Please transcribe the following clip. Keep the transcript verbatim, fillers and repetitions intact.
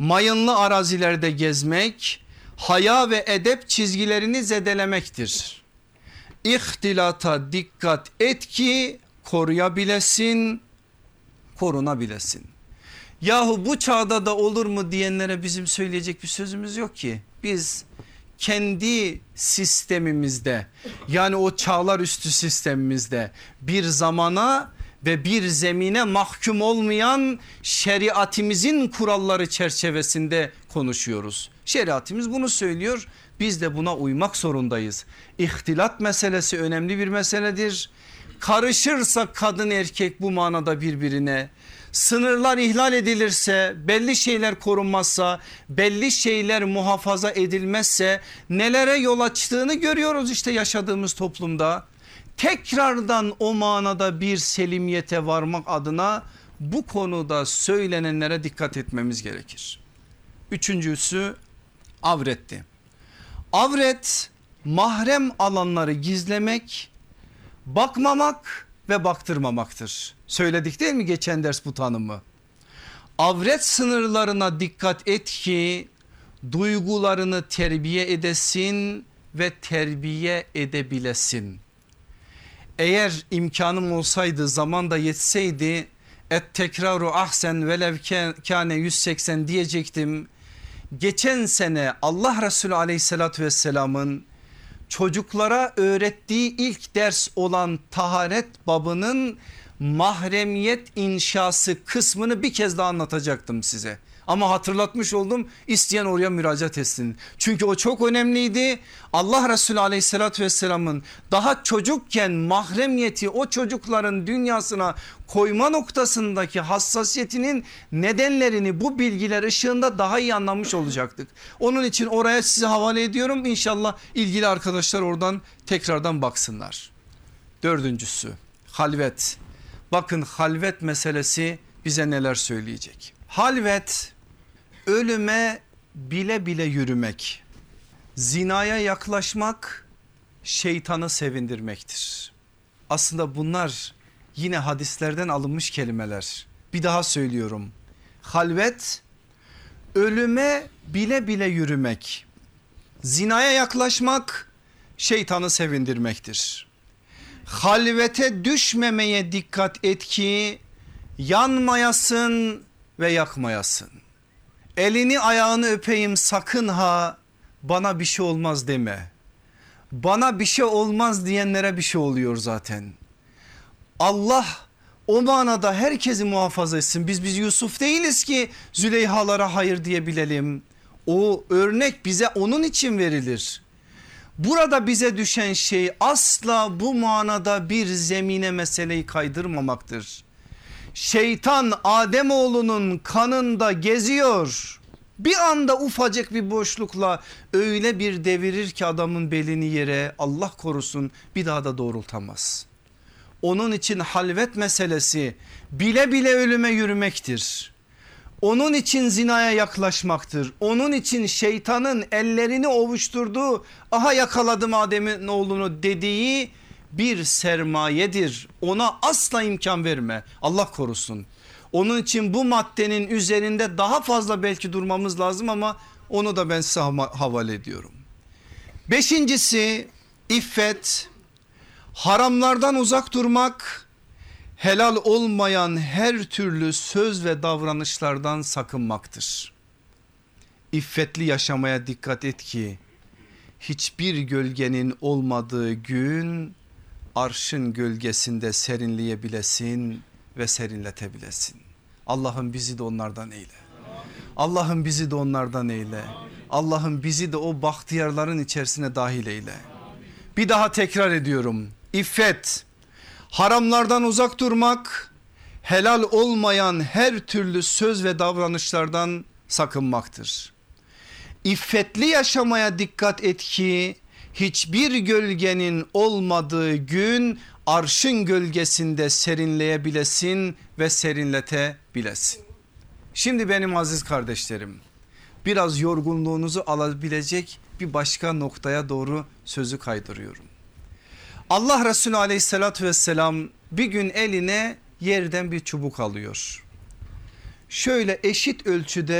mayınlı arazilerde gezmek, haya ve edep çizgilerini zedelemektir. İhtilata dikkat et ki koruyabilesin, korunabilesin. Yahu bu çağda da olur mu diyenlere bizim söyleyecek bir sözümüz yok ki. Biz kendi sistemimizde, yani o çağlar üstü sistemimizde bir zamana ve bir zemine mahkum olmayan şeriatimizin kuralları çerçevesinde konuşuyoruz. Şeriatimiz bunu söylüyor, biz de buna uymak zorundayız. İhtilat meselesi önemli bir meseledir. Karışırsa kadın erkek bu manada birbirine, sınırlar ihlal edilirse, belli şeyler korunmazsa, belli şeyler muhafaza edilmezse nelere yol açtığını görüyoruz işte yaşadığımız toplumda. Tekrardan o manada bir selimiyete varmak adına bu konuda söylenenlere dikkat etmemiz gerekir. Üçüncüsü avretti. Avret mahrem alanları gizlemek, bakmamak ve baktırmamaktır. Söyledik değil mi geçen ders bu tanımı? Avret sınırlarına dikkat et ki duygularını terbiye edesin ve terbiye edebilesin. Eğer imkanım olsaydı, zaman da yetseydi, et tekraru ahsen velev kâne yüz seksen diyecektim. Geçen sene Allah Resulü aleyhissalatü vesselamın çocuklara öğrettiği ilk ders olan taharet babının mahremiyet inşası kısmını bir kez daha anlatacaktım size. Ama hatırlatmış oldum, isteyen oraya müracaat etsin. Çünkü o çok önemliydi. Allah Resulü aleyhissalatü vesselamın daha çocukken mahremiyeti o çocukların dünyasına koyma noktasındaki hassasiyetinin nedenlerini bu bilgiler ışığında daha iyi anlamış olacaktık. Onun için oraya size havale ediyorum. İnşallah ilgili arkadaşlar oradan tekrardan baksınlar. Dördüncüsü halvet. Bakın halvet meselesi bize neler söyleyecek. Halvet ölüme bile bile yürümek, zinaya yaklaşmak, şeytanı sevindirmektir. Aslında bunlar yine hadislerden alınmış kelimeler. Bir daha söylüyorum. Halvet ölüme bile bile yürümek, zinaya yaklaşmak, şeytanı sevindirmektir. Halvete düşmemeye dikkat et ki yanmayasın ve yakmayasın. Elini ayağını öpeyim sakın ha, bana bir şey olmaz deme. Bana bir şey olmaz diyenlere bir şey oluyor zaten. Allah o manada herkesi muhafaza etsin. Biz biz Yusuf değiliz ki Züleyhalara hayır diyebilelim. O örnek bize onun için verilir. Burada bize düşen şey asla bu manada bir zemine meseleyi kaydırmamaktır. Şeytan Ademoğlunun kanında geziyor. Bir anda ufacık bir boşlukla öyle bir devirir ki adamın belini yere, Allah korusun, bir daha da doğrultamaz. Onun için halvet meselesi bile bile ölüme yürümektir. Onun için zinaya yaklaşmaktır. Onun için şeytanın ellerini ovuşturduğu, aha yakaladım Adem'in oğlunu dediği bir sermayedir. Ona asla imkan verme, Allah korusun. Onun için bu maddenin üzerinde daha fazla belki durmamız lazım ama onu da ben size havale ediyorum. Beşincisi iffet, haramlardan uzak durmak, helal olmayan her türlü söz ve davranışlardan sakınmaktır. İffetli yaşamaya dikkat et ki hiçbir gölgenin olmadığı gün arşın gölgesinde serinleyebilesin ve serinletebilesin. Allah'ım bizi de onlardan eyle. Allah'ım bizi de onlardan eyle. Allah'ım bizi de o bahtiyarların içerisine dahil eyle. Bir daha tekrar ediyorum. İffet, haramlardan uzak durmak, helal olmayan her türlü söz ve davranışlardan sakınmaktır. İffetli yaşamaya dikkat et ki hiçbir gölgenin olmadığı gün arşın gölgesinde serinleyebilesin ve serinletebilesin. Şimdi benim aziz kardeşlerim, biraz yorgunluğunuzu alabilecek bir başka noktaya doğru sözü kaydırıyorum. Allah Resulü aleyhissalatü vesselam bir gün eline yerden bir çubuk alıyor. Şöyle eşit ölçüde